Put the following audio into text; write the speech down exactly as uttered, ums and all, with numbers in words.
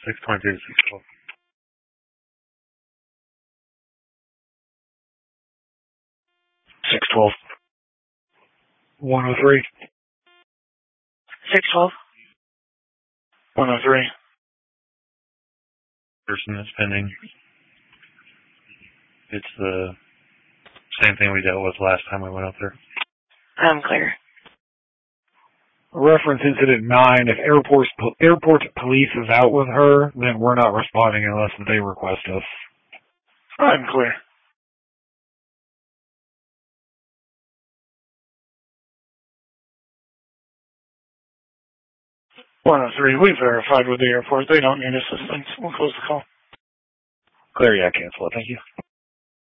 six twenty-two to six twelve. six twelve. one oh three. six twelve. one oh three. Person that's pending. It's the same thing we dealt with last time we went up there. I'm clear. Reference incident nine. If airport airport police is out with her, then we're not responding unless they request us. I'm clear. one oh three, we verified with the airport. They don't need assistance. We'll close the call. Clear, yeah, cancel it. Thank you.